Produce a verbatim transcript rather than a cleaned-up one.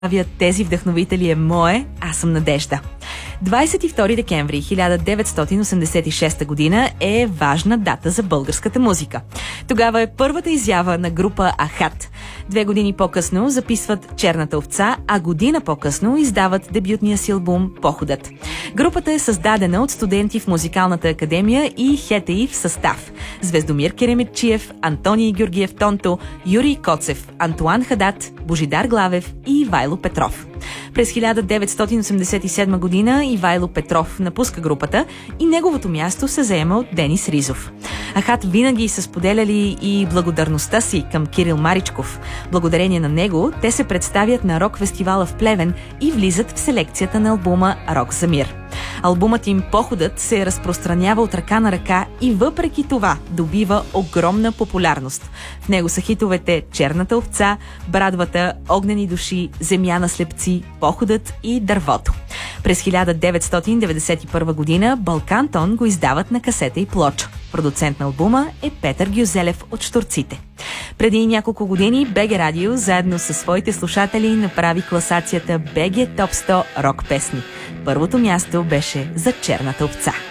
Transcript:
Тези вдъхновители е мое, аз съм Надежда. двадесет и втори декември хиляда деветстотин осемдесет и шеста година е важна дата за българската музика. Тогава е първата изява на група Ахат. Две години по-късно записват Черната овца, а година по-късно издават дебютния си албум Походът. Групата е създадена от студенти в Музикалната академия и ХЕТЕИ в състав: Звездомир Кереметчиев, Антоний Георгиев Тонто, Юрий Коцев, Антуан Хадат, Божидар Главев и Ивайло Петров. През хиляда деветстотин осемдесет и седма година Ивайло Петров напуска групата и неговото място се заема от Денис Ризов. Ахат винаги са споделяли и благодарността си към Кирил Маричков. Благодарение на него те се представят на рок-фестивала в Плевен и влизат в селекцията на албума Рок за мир. Албумът им Походът се разпространява от ръка на ръка и въпреки това добива огромна популярност. В него са хитовете Черната овца, Брадвата, Огнени души, Земя на слепци, Походът и Дървото. През хиляда деветстотин деветдесет и първа година Балкантон го издават на касета и плоча. Продуцент на албума е Петър Гюзелев от Щурците. Преди няколко години БГ Радио заедно със своите слушатели направи класацията БГ Топ сто рок песни. Първото място беше за Черната овца.